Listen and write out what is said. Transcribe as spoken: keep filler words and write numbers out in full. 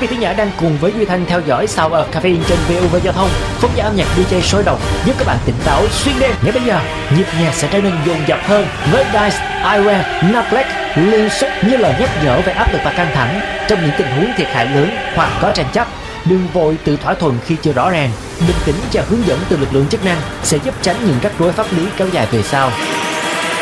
vị thính giả đang cùng với Duy Thanh theo dõi Sound of Caffeine trên vê o vê Giao thông, không gian âm nhạc đê gi sôi động giúp các bạn tỉnh táo xuyên đêm. Ngay bây giờ, nhịp nhạc sẽ trở nên dồn dập hơn với Dice, Iran, Nutleg liên xuất như lời nhắc nhở về áp lực và căng thẳng trong những tình huống thiệt hại lớn hoặc có tranh chấp. Đừng vội tự thỏa thuận khi chưa rõ ràng. Bình tĩnh và hướng dẫn từ lực lượng chức năng sẽ giúp tránh những rắc rối pháp lý kéo dài về sau.